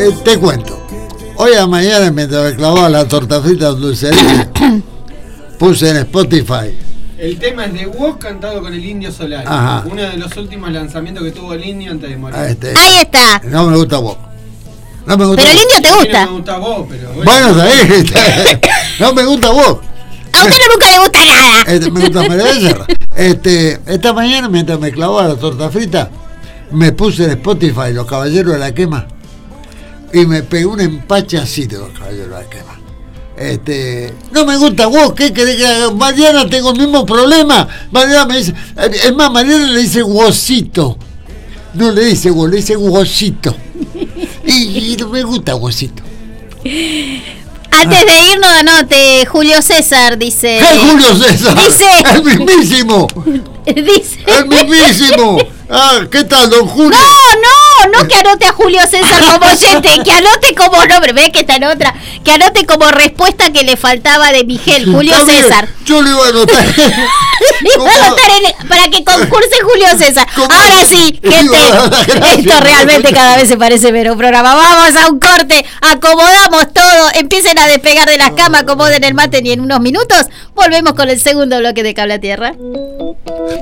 te cuento. Hoy a mañana, mientras me clavaba la torta frita en dulcería, puse en Spotify. El tema es de Woz cantado con el Indio Solari. Ajá. Uno de los últimos lanzamientos que tuvo el Indio antes de morir. Ahí está. No me gusta vos. No me gusta pero el vos. Indio te gusta. No me gusta vos, pero Bueno, ¿sabés? No me gusta vos. A usted nunca le gusta nada. Me gusta María Becerra. Esta mañana, mientras me clavaba la torta frita, me puse en Spotify Los Caballeros de la Quema y me pegué un empache así de Los Caballeros de la Quema. No me gusta vos, ¿qué querés que haga? Mariana, tengo el mismo problema. Mariana me dice, es más, Mariana le dice Wosito. No le dice vos, le dice Wosito. Y no me gusta Wosito. Antes de irnos, anote, Julio César dice... ¿Qué Julio César? Dice... ¡El mismísimo! Dice... ¡El mismísimo! Ah, ¿qué tal, don Julio? No que anote a Julio César como oyente, que anote como nombre, ve que está en otra, que anote como respuesta que le faltaba de Miguel, Julio César. Yo le iba a anotar. Para que concurse Julio César. Ahora sí, gente, esto realmente cada vez se parece menos un programa. Vamos a un corte, acomodamos todo, empiecen a despegar de las camas, acomoden el mate y en unos minutos volvemos con el segundo bloque de Cable a Tierra.